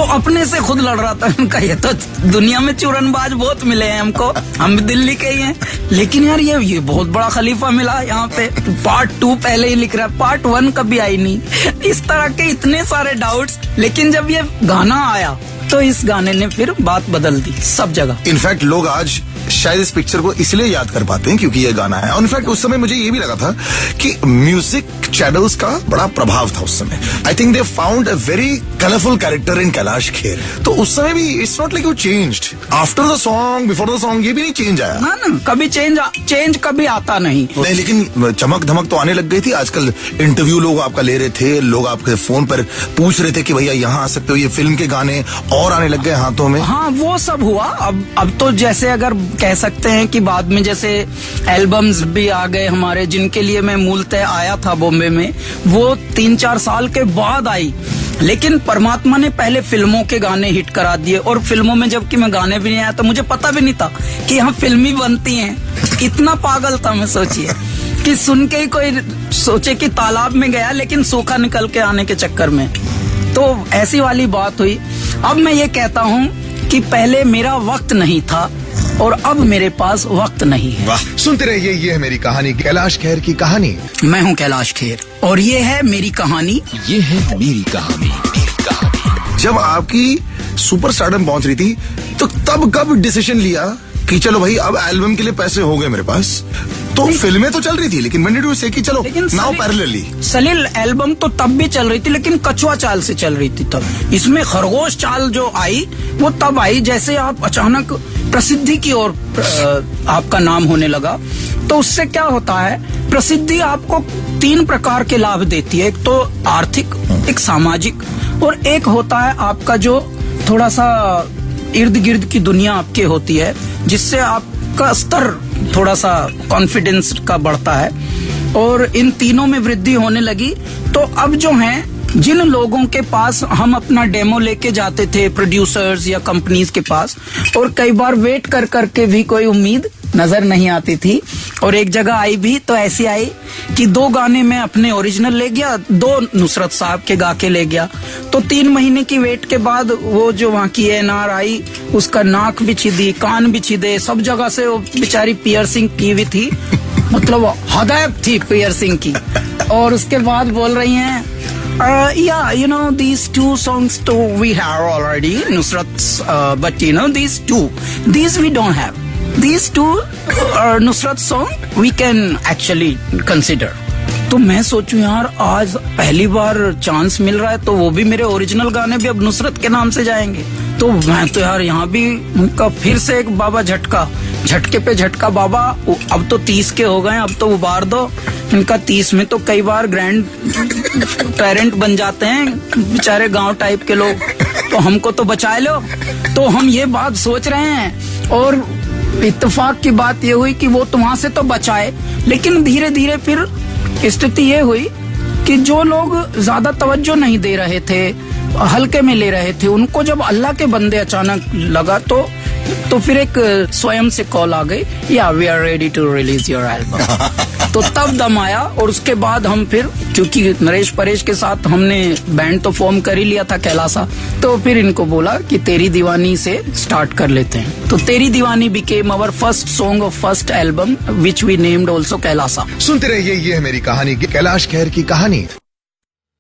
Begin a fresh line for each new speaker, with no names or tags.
तो अपने से खुद लड़ रहा था। उनका ये तो दुनिया में चूरनबाज बहुत मिले हैं हमको, हम भी दिल्ली के ही हैं, लेकिन यार ये बहुत बड़ा खलीफा मिला यहाँ पे। पार्ट 2 पहले ही लिख रहा है, पार्ट 1 कभी आई नहीं। इस तरह के इतने सारे डाउट्स, लेकिन जब ये गाना आया तो इस गाने ने फिर बात बदल दी सब जगह।
इनफैक्ट लोग आज शायद इस पिक्चर को इसलिए याद कर पाते हैं क्योंकि ये गाना है। और इनफैक्ट उस समय मुझे ये भी लगा था कि म्यूजिक चैनल्स का बड़ा प्रभाव था उस समय। I think they found a very colourful character in Kailash Kher. तो उस समय भी it's not like you changed after the song, before the song, ये भी नहीं चेंज आया
ना, कभी चेंज कभी आता नहीं,
लेकिन चमक धमक तो आने लग गई थी। आजकल इंटरव्यू लोग आपका ले रहे थे, लोग आपके फोन पर पूछ रहे थे कि भैया यहाँ आ सकते हो, ये फिल्म के गाने और आने लग गए हाथों में।
हाँ, वो सब हुआ। अब तो जैसे अगर कह सकते हैं कि बाद में जैसे एल्बम्स भी आ गए हमारे, जिनके लिए मैं मूलतः आया था बॉम्बे में, वो 3-4 साल के बाद आई। लेकिन परमात्मा ने पहले फिल्मों के गाने हिट करा दिए, और फिल्मों में जबकि मैं गाने भी नहीं आया तो मुझे पता भी नहीं था कि यहाँ फिल्मी बनती हैं। इतना पागल था मैं, सोचिए कि सुन के ही कोई सोचे कि तालाब में गया लेकिन सूखा निकल के आने के चक्कर में। तो ऐसी वाली बात हुई। अब मैं ये कहता हूँ कि पहले मेरा वक्त नहीं था और अब मेरे पास वक्त नहीं है।
वाह, सुनते रहिए, ये है मेरी कहानी, कैलाश खेर की कहानी।
मैं हूँ कैलाश खेर और ये है मेरी कहानी।
ये है मेरी कहानी।
जब आपकी सुपर स्टारडम पहुंच रही थी तो तब कब डिसीजन लिया कि चलो भाई अब एल्बम के लिए पैसे हो गए मेरे पास? तो फिल्में तो चल रही थी, लेकिन when did you say कि चलो नाउ पैरेलली?
सलील एल्बम तो तब भी चल रही थी, लेकिन कछुआ चाल से चल रही थी तब। इसमें खरगोश चाल जो आई वो तब आई जैसे आप अचानक प्रसिद्धि की ओर आपका नाम होने लगा। तो उससे क्या होता है, प्रसिद्धि आपको 3 प्रकार के लाभ देती है। एक तो आर्थिक, एक सामाजिक, और एक होता है आपका जो थोड़ा सा इर्द गिर्द की दुनिया आपके होती है, जिससे आपका स्तर थोड़ा सा कॉन्फिडेंस का बढ़ता है। और इन तीनों में वृद्धि होने लगी। तो अब जो हैं, जिन लोगों के पास हम अपना डेमो लेके जाते थे, प्रोड्यूसर्स या कंपनीज के पास, और कई बार वेट कर करके भी कोई उम्मीद नजर नहीं आती थी, और एक जगह आई भी तो ऐसी आई कि 2 गाने में अपने ओरिजिनल ले गया, 2 नुसरत साहब के गा के ले गया। तो 3 महीने की वेट के बाद वो जो वहाँ की एनआर आई, उसका नाक भी छिदी, कान भी छिदे, सब जगह से वो बेचारी पियर्सिंग की हुई थी, मतलब हदैब थी पियर्सिंग की। और उसके बाद बोल रही हैं, yeah, you know, these 2 songs too we have already, Nusrat's, but you know, these we don't have. These 2 Nusrat song we can actually consider. तो मैं सोचूं यार, आज पहली बार चांस मिल रहा है तो वो भी मेरे ओरिजिनल गाने भी अब नुसरत के नाम से जाएंगे। तो मैं तो यार यहाँ भी उनका फिर से एक बाबा झटके पे झटका। बाबा अब तो 30 के हो गए, अब तो उबार दो इनका। 30 में तो कई बार ग्रैंड पेरेंट बन जाते हैं बेचारे गांव टाइप के लोग, तो हमको तो बचा लो। तो हम ये बात सोच रहे हैं, और इत्तेफाक की बात ये हुई कि वो तो वहां से तो बचाए, लेकिन धीरे धीरे फिर स्थिति ये हुई कि जो लोग ज्यादा तवज्जो नहीं दे रहे थे, हल्के में ले रहे थे, उनको जब अल्लाह के बंदे अचानक लगा तो फिर एक स्वयं से कॉल आ गई, या we are ready to release your album. तो तब दम आया। और उसके बाद हम फिर, क्योंकि नरेश परेश के साथ हमने बैंड तो फॉर्म कर ही लिया था कैलासा, तो फिर इनको बोला कि तेरी दीवानी से स्टार्ट कर लेते हैं। तो तेरी दीवानी became our first song of first album, which we named also Kailasa.
सुनते रहिए, ये है मेरी कहानी, कैलाश खेर की कहानी।